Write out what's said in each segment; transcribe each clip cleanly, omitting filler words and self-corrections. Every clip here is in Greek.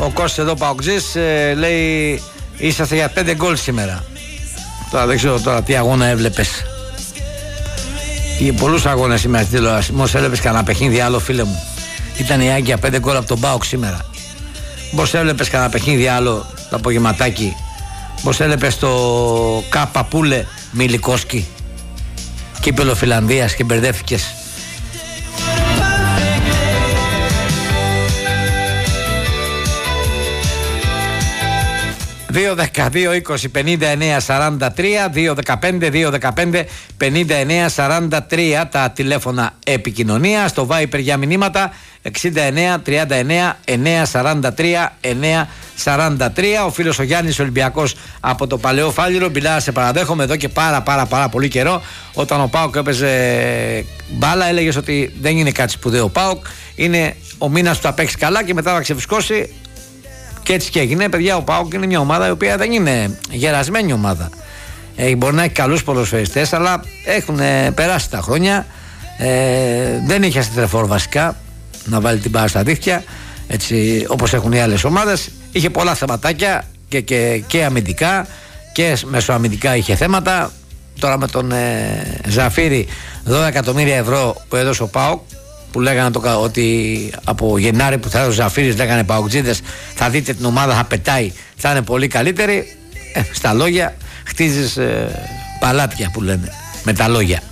Ο Κώστας εδώ Παοκτζής λέει είσαστε για 5 γκολ σήμερα. Τώρα δεν ξέρω τώρα τι αγώνα έβλεπες. Για πολλούς αγώνες σήμερα στην τηλεόραση. Μόλις έβλεπες κανένα παιχνίδι άλλο, φίλε μου. Ήταν η Άγκια 5 γκολ από τον ΠΑΟΚ σήμερα. Πώς έβλεπες κανένα παιχνίδι άλλο το απογευματάκι. Πώς έβλεπες το Κάπα Πούλε Μιλικόσκι, κύπελλο Φιλανδίας, και μπερδεύτηκες. 2-10-2-20-59-43, 2-15-2-15-59-43 τα τηλέφωνα επικοινωνία. Στο Viper για μηνύματα 69-39-943-943. Ο φίλος ο Γιάννης Ολυμπιακός από το Παλαιό Φάληρο, Μπιλά, σε παραδέχομαι εδώ και πάρα πολύ καιρό. Όταν ο ΠΑΟΚ έπαιζε μπάλα έλεγες ότι δεν είναι κάτι σπουδαίο ο ΠΑΟΚ, είναι ο μήνας που θα παίξει καλά και μετά θα ξεφουσκώσει. Και έτσι και έγινε, παιδιά. Ο ΠΑΟΚ είναι μια ομάδα η οποία δεν είναι γερασμένη ομάδα. Μπορεί να έχει καλούς ποδοσφαιριστές, αλλά έχουν περάσει τα χρόνια. Δεν είχε αστρεφόρ βασικά να βάλει την μπάλα στα δίχτυα, έτσι όπως έχουν οι άλλες ομάδες. Είχε πολλά θεματάκια και αμυντικά και μεσοαμυντικά είχε θέματα. Τώρα με τον Ζαφύρη, 12 εκατομμύρια ευρώ που έδωσε ο ΠΑΟΚ, που λέγανε ότι από Γενάρη που θα έρθει ο Ζαφύρης, λέγανε Παοκτζίδες, θα δείτε την ομάδα θα πετάει, θα είναι πολύ καλύτερη. Στα λόγια χτίζεις παλάτια που λένε, με τα λόγια.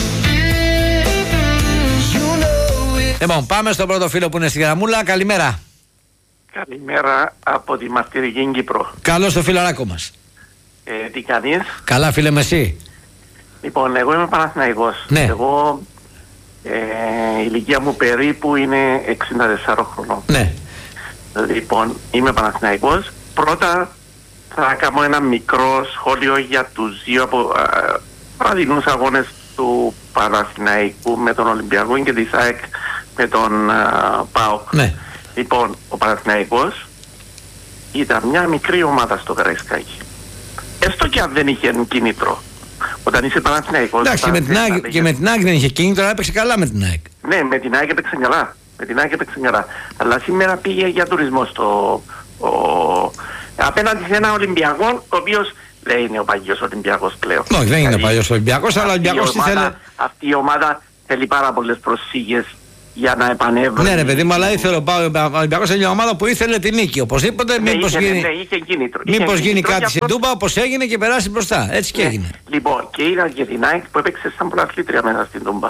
Λοιπόν, πάμε στον πρώτο φίλο που είναι στη γραμμούλα. Καλημέρα. Καλημέρα από τη μαρτυρική Κύπρο. Καλώς το φιλαράκο μας. Τι κάνεις? Καλά φίλε με εσύ. Λοιπόν, εγώ είμαι Παναθηναϊκός. Ναι. Εγώ η ηλικία μου περίπου είναι 64 χρονών. Ναι. Λοιπόν, είμαι Παναθηναϊκός. Πρώτα θα κάνω ένα μικρό σχόλιο για τους δύο παραδείγματος αγώνες του Παναθηναϊκού με τον Ολυμπιακό και της ΑΕΚ με τον ΠΑΟΚ. Ναι. Λοιπόν, ο Παναθηναϊκός ήταν μια μικρή ομάδα στο Καραϊσκάκι. Έστω και αν δεν είχε κίνητρο. Όταν είσαι Παναθηναϊκός... Εντάξει, και με την ΑΕΚ δεν είχε κίνητρο, αλλά έπαιξε καλά με την ΑΕΚ. Ναι, με την ΑΕΚ έπαιξε καλά. Αλλά σήμερα πήγε για τουρισμό απέναντι σε ένα Ολυμπιακό, ο οποίος δεν είναι ο παγιός Ολυμπιακός πλέον. Όχι, δεν είναι ο παγιός Ολυμπιακός, αλλά ο Ολυμπιακός αυτή η ομάδα θέλει πάρα πολλές προσφύγες για να επανέβρει. Ναι, ρε παιδί μου, αλλά ήθελε ο Ολυμπιακός, είναι μια ομάδα που ήθελε την νίκη. Οπωσδήποτε, μήπως γίνει κάτι στην Τούμπα, όπως έγινε και περάσει μπροστά. Έτσι και έγινε. Λοιπόν, και είδα και την ΑΕΚ που έπαιξε σαν πρωταθλήτρια μέσα στην Τούμπα.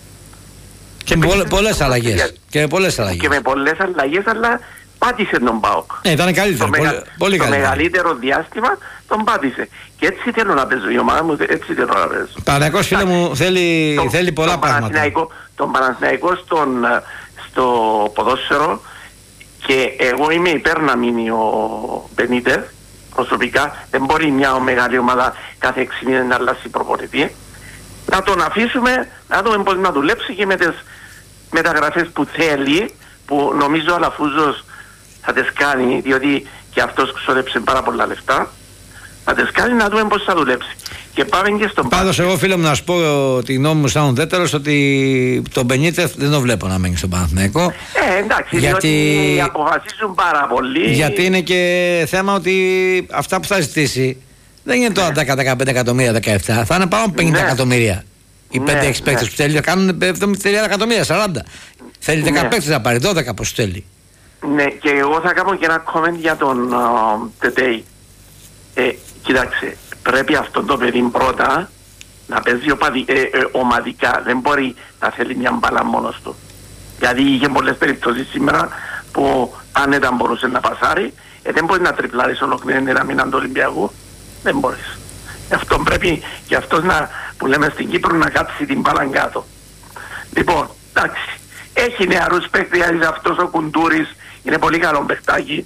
Και με πολλές αλλαγές. Και με πολλές αλλαγές, αλλά πάτησε τον ΠΑΟΚ. Ναι, ήταν καλύτερο. Πολύ καλύτερο. Το μεγαλύτερο διάστημα τον πάτησε. Και έτσι θέλω να παίζω. Η ομάδα μου έτσι θέλω να παίζω. Παναθηναϊκός, φίλε μου, θέλει πολλά πράγματα. Τον Παναθηναϊκό στο ποδόσφαιρο, και εγώ είμαι υπέρ να μείνει ο Μπενίτεθ. Προσωπικά δεν μπορεί μια μεγάλη ομάδα κάθε 6 μήνες να αλλάξει προπονητή. Να τον αφήσουμε, να δούμε πώς να δουλέψει και με τις μεταγραφές που θέλει, που νομίζω ο Αλαφούζος θα τις κάνει, διότι και αυτός ξόδεψε πάρα πολλά λεφτά. Να τις κάνει, να δούμε πώς θα δουλέψει. Και πάμε και στον... Πάντως εγώ, φίλε μου, να σου πω τη γνώμη μου σαν ουδέτερος, ότι τον Μπενίτεθ δεν το βλέπω να μένει στον Παναθηναϊκό. Εντάξει, διότι αποφασίζουν πάρα πολύ. Γιατί είναι και θέμα ότι αυτά που θα ζητήσει δεν είναι τώρα 10-15 εκατομμύρια, 17. Θα είναι πάνω 50 εκατομμύρια. Οι 5-6 παίκτες που θέλει να κάνουν 70 εκατομμύρια, 40. Θέλει 10 παίκτες να πάρει, 12 πώς θέλει. Ναι, και εγώ θα κάνω και ένα comment για τον Τετέι. Κοίταξε, πρέπει αυτό το παιδί πρώτα να παίζει ομαδικά. Δεν μπορεί να θέλει μια μπάλα μόνος του. Δηλαδή είχε πολλές περιπτώσεις σήμερα που άνετα μπορούσε να πασάρει. Δεν μπορεί να τριπλάρεις ολόκληρη ένα μήνα του Ολυμπιακού. Δεν μπορείς. Αυτό πρέπει και αυτός που λέμε στην Κύπρο να κάτσει την μπάλα κάτω. Λοιπόν, εντάξει. Έχει νεαρούς παίκτες, αυτός ο Κουντούρης είναι πολύ καλό παιχτάκι.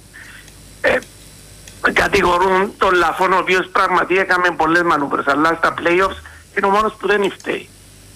Κατηγορούν τον Λαφόν, ο οποίος πραγματικά έκαμε πολλές μανούβρες, αλλά στα play-offs είναι ο μόνος που δεν φταίει.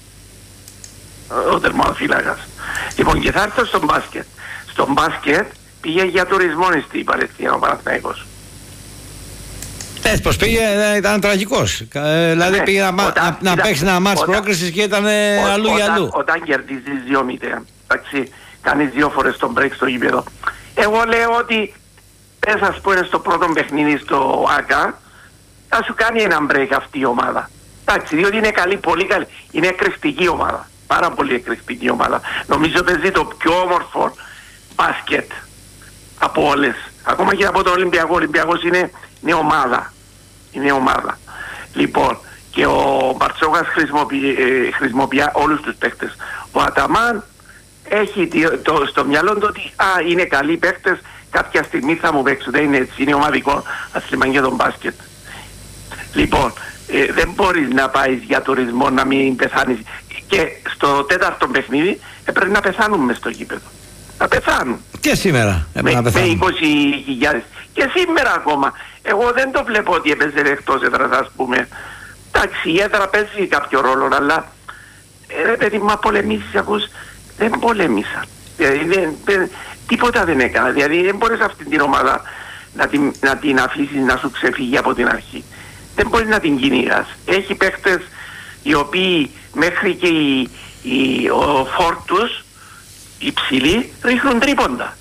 Ο τερματοφύλακας. Λοιπόν, και θα έρθω στον μπάσκετ. Στον μπάσκετ πήγε για τουρισμό στη Παλαιστίνα ο Παναθηναϊκός. Έτσι πως πήγε, ήταν τραγικός. Δηλαδή πήγε να παίξει ένα μάτς πρόκρισης και ήταν αλλού για αλλού. Όταν κερδίζεις 2-0, εντάξει, κάνεις 2 φορές τον break στο γήπεδο. Εγώ λέω ότι πες ας πούμε στο πρώτο παιχνίδι στο ΆΚΑ, θα σου κάνει ένα break αυτή η ομάδα. Εντάξει, διότι είναι καλή, πολύ καλή. Είναι εκρηκτική ομάδα. Πάρα πολύ εκρηκτική ομάδα. Νομίζω παίζει το πιο όμορφο μπάσκετ από όλες. Ακόμα και από το Ολυμπιακό. Ο Ολυμπιακός είναι ομάδα. Είναι ομάδα. Λοιπόν, και ο Μπαρτσόκας χρησιμοποιεί όλους τους παίκτες. Ο Αταμάν έχει στο μυαλό του ότι είναι καλοί παίκτες, κάποια στιγμή θα μου παίξουν. Δεν είναι έτσι. Είναι ομαδικό αθλήμα για τον μπάσκετ. Λοιπόν, δεν μπορείς να πάει για τουρισμό να μην πεθάνεις. Και στο τέταρτο παιχνίδι πρέπει να πεθάνουν μες στο γήπεδο. Να πεθάνουν. Και σήμερα με 20.000. Και σήμερα ακόμα. Εγώ δεν το βλέπω ότι έπαιζε εκτός έδρας, ας πούμε. Εντάξει, η έδρα παίζει κάποιο ρόλο, αλλά ρε παιδί μα πολεμήσεις, ακούς, δεν πολέμησαν. Δηλαδή, τίποτα δεν έκανα. Δηλαδή δεν μπορείς αυτή την ομάδα να την αφήσεις να σου ξεφύγει από την αρχή. Δεν μπορείς να την κυνηγάς. Έχει παίχτες οι οποίοι μέχρι και ο φόρτους οι ψηλοί ρίχνουν τρίποντα.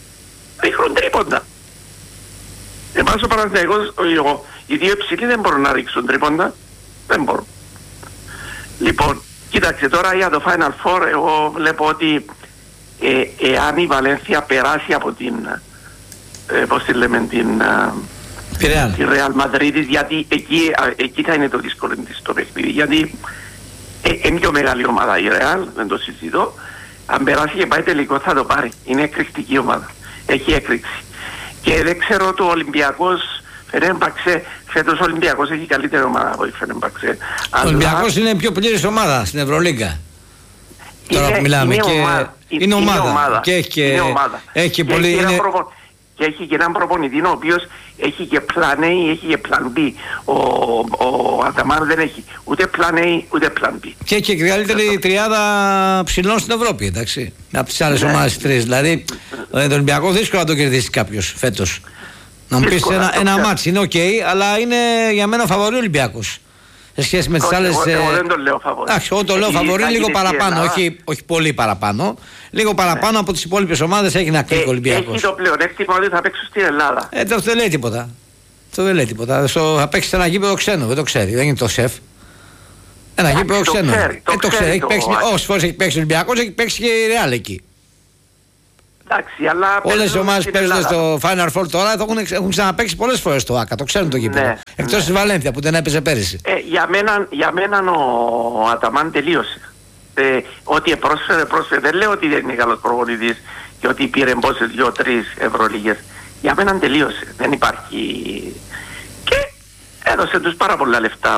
Εμάς ο Παναθηναϊκός, οι δύο ψηλοί δεν μπορούν να ρίξουν τρίποντα. Δεν μπορούν. Λοιπόν, κοίταξε τώρα για το Final Four, εγώ βλέπω ότι εάν η Βαλένθια περάσει από την πώς τη λέμε, τη Real Madrid, γιατί εκεί θα είναι το δύσκολο της το παιχνίδι, γιατί είναι πιο μεγάλη ομάδα η Real, δεν το συζητώ. Αν περάσει και πάει τελικό θα το πάρει. Είναι εκρηκτική ομάδα. Έχει έκρηξη. Και δεν ξέρω το Ολυμπιακός Φενέμπαξε, φέτος ο Ολυμπιακός έχει καλύτερη ομάδα από η Φενέμπαξε. Ο Ολυμπιακός είναι πιο πλήρης ομάδα στην Ευρωλίγκα. Τώρα που μιλάμε. Είναι ομάδα. Και έχει πολύ. Και έχει και έναν προπονητή ο οποίος έχει και πλάν A, έχει και πλάν B. Ο Αταμάν δεν έχει ούτε πλάν A ούτε πλάν B. Και έχει και καλύτερη τριάδα ψηλών στην Ευρώπη, εντάξει. Από τις άλλες ομάδες τρεις. Δηλαδή, τον Ολυμπιακό δύσκολο να το κερδίσει κάποιος φέτος. Να μου πεις ένα μάτς είναι ok, αλλά είναι για μένα φαβορί ο Ολυμπιακός. Σε σχέση με τις άλλες. Εγώ δεν το λέω φαβορί. Εντάξει, εγώ το λέω φαβορί λίγο παραπάνω, όχι πολύ παραπάνω. Λίγο παραπάνω από τις υπόλοιπες ομάδες έχει να κλικ ο Ολυμπιακός. Έχει το πλεονέκτημα ότι θα παίξουν στην Ελλάδα. Αυτό δεν λέει τίποτα. Θα παίξει σε ένα γήπεδο ξένο, δεν το ξέρει, δεν είναι το σεφ. Ένα γήπεδο ξένο. Το ξέρει. Όσες φορές έχει παίξει ο Ολυμπιακός, έχει παίξει και η Real εκεί. Όλες οι ομάδες που παίζουν στο Final Four τώρα έχουν ξαναπαίξει πολλές φορές το ΆΚΑ, το ξέρουν το γήπεδο. Ναι, εκτός της Βαλένθια που δεν έπαιζε πέρυσι. Για μένα ο Αταμάν τελείωσε. Ότι πρόσφερε. Δεν λέω ότι δεν είναι καλός προπονητής και ότι πήρε πόσες 2-3 Ευρωλίγες. Για μένα τελείωσε. Δεν υπάρχει. Και έδωσε τους πάρα πολλά λεφτά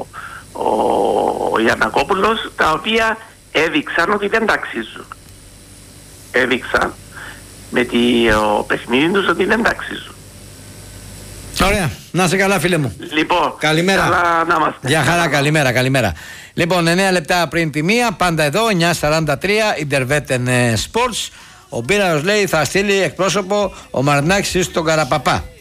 ο Γιαννακόπουλος, τα οποία έδειξαν ότι δεν τα αξίζουν. Έδειξαν με το παιχνίδι τους ότι δεν τα αξίζουν. Ωραία. Να είσαι καλά, φίλε μου. Λοιπόν, καλημέρα. Καλά να είμαστε. Γεια χαρά, καλημέρα. Λοιπόν, 9 λεπτά πριν τη μία, πάντα εδώ, 9:43, Ιντερβέτεν Sports. Ο Μπίραρος λέει θα στείλει εκπρόσωπο ο Μαρινάκης στον Καραπαπά.